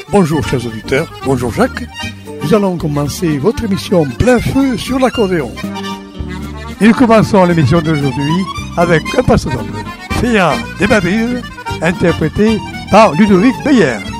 Bonjour chers auditeurs, bonjour Jacques. Nous allons commencer votre émission Plein Feu sur l'accordéon. Et nous commençons l'émission d'aujourd'hui avec un passe-d'orgue, Féa des Madrid, interprété par Ludovic Beyer.